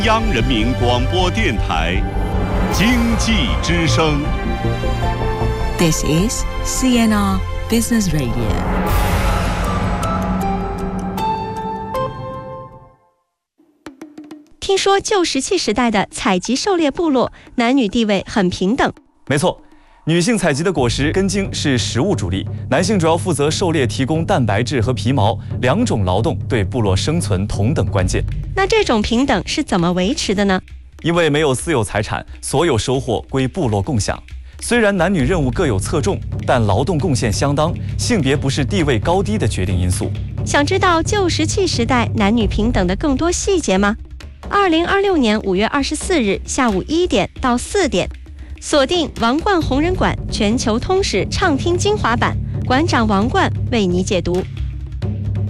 央人民广播电台经济之声。 This is CNR Business Radio。 听说旧石器时代的采集狩猎部落男女地位很平等。 没错，女性采集的果实根茎是食物主力，男性主要负责狩猎，提供蛋白质和皮毛，两种劳动对部落生存同等关键。 那这种平等是怎么维持的呢？ 因为没有私有财产，所有收获归部落共享。虽然男女任务各有侧重，但劳动贡献相当，性别不是地位高低的决定因素。 想知道旧石器时代男女平等的更多细节吗？2026年5月24日下午1点到4点，锁定王冠红人馆全球通史畅听精华版，馆长王冠为你解读。